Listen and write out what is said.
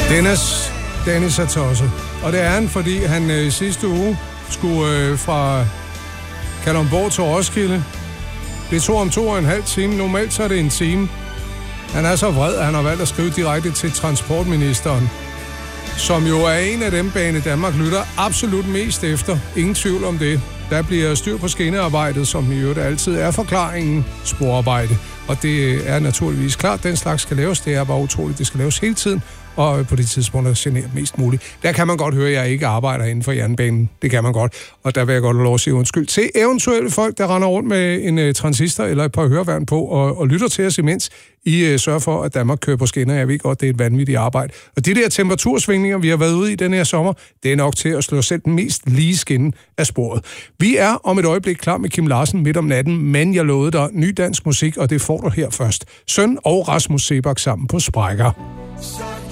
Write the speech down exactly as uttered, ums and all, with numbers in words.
Dennis, Dennis er tosset. Og det er han, fordi han øh, sidste uge skulle øh, fra Kalundborg til Roskilde. Det tog om to og en halv time. Normalt så er det en time. Han er så vred, at han har valgt at skrive direkte til transportministeren, som jo er en af dem, Bane Danmark lytter absolut mest efter. Ingen tvivl om det. Der bliver styr på skinnearbejdet, som i øvrigt altid er forklaringen, sporarbejde. Og det er naturligvis klart, den slags skal laves. Det er bare utroligt, det skal laves hele tiden. Og på de tidspunkter generer mest muligt. Der kan man godt høre, at jeg ikke arbejder inden for jernbanen. Det kan man godt. Og der vil jeg godt have lov at sige undskyld til eventuelle folk, der render rundt med en uh, transistor eller et par høreværn på og, og lytter til os imens. I uh, sørger for, at Danmark kører på skinner. Jeg ved godt, det er et vanvittigt arbejde. Og de der temperatursvingninger, vi har været ude i den her sommer, det er nok til at slå selv den mest lige skinne af sporet. Vi er om et øjeblik klar med Kim Larsen midt om natten, men jeg lovede dig ny dansk musik, og det får du her først. Søn og Rasmus Sebak sammen på Sprækker.